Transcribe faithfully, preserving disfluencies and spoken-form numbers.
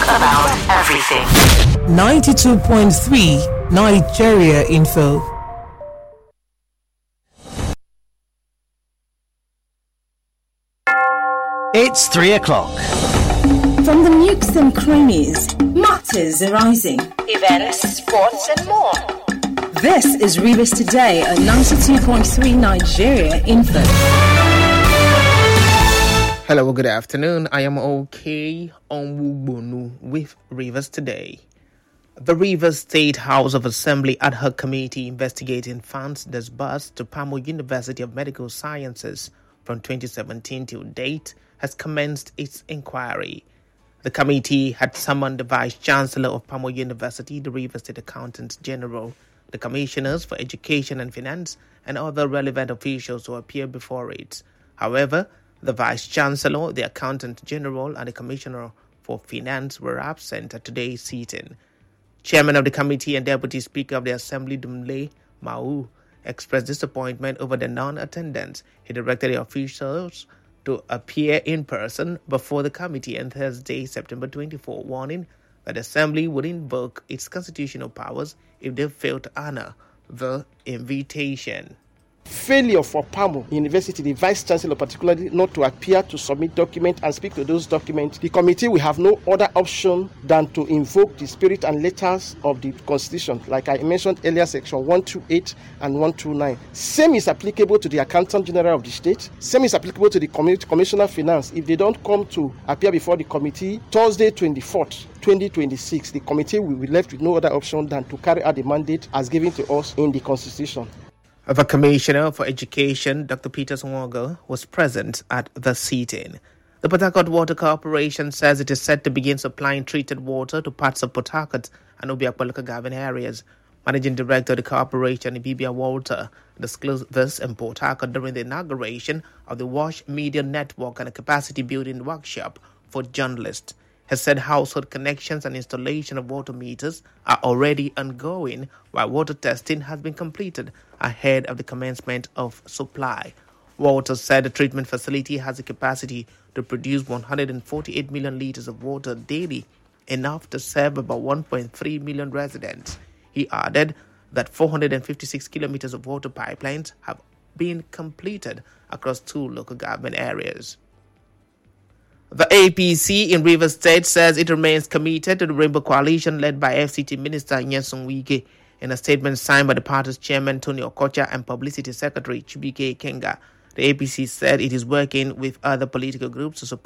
Talk about everything. ninety-two point three Nigeria Info. It's three o'clock. From the nooks and crannies, matters arising, events, sports, and more. This is Rivers Today on ninety-two point three Nigeria Info. Hello, good afternoon. I am OK Onwubonu with Rivers Today. The Rivers State House of Assembly Ad Hoc Committee investigating funds disbursed to Pamo University of Medical Sciences from twenty seventeen till date has commenced its inquiry. The committee had summoned the Vice Chancellor of Pamo University, the Rivers State Accountant General, the Commissioners for Education and Finance, and other relevant officials to appear before it. However, the Vice Chancellor, the Accountant General, and the Commissioner for Finance were absent at today's sitting. Chairman of the committee and Deputy Speaker of the Assembly, Dumle Mau, expressed disappointment over the non-attendance. He directed the officials to appear in person before the committee on Thursday, September twenty-fourth, warning that the Assembly would invoke its constitutional powers if they fail to honor the invitation. Failure for Pamo University, the Vice Chancellor particularly, not to appear to submit documents and speak to those documents. The committee will have no other option than to invoke the spirit and letters of the Constitution, like I mentioned earlier, section one twenty-eight and one twenty-nine. Same is applicable to the Accountant General of the State. Same is applicable to the Community Commissioner of Finance. If they don't come to appear before the committee, Thursday twenty-fourth, twenty twenty-six, the committee will be left with no other option than to carry out the mandate as given to us in the Constitution. The Commissioner for Education, Doctor Peter Nwogo, was present at the sitting. The Port Harcourt Water Corporation says it is set to begin supplying treated water to parts of Port Harcourt and Obiakpolo Garden areas. Managing Director of the corporation, Ibibia Walter, disclosed this in Port Harcourt during the inauguration of the Wash Media Network and a capacity building workshop for journalists. Has said household connections and installation of water meters are already ongoing, while water testing has been completed ahead of the commencement of supply. Walters said the treatment facility has the capacity to produce one hundred forty-eight million litres of water daily, enough to serve about one point three million residents. He added that four hundred fifty-six kilometres of water pipelines have been completed across two local government areas. The A P C in Rivers State says it remains committed to the Rainbow Coalition led by F C T Minister Nyesom Wike. In a statement signed by the party's chairman Tony Okocha and Publicity Secretary Chibike Kenga, the A P C said it is working with other political groups to support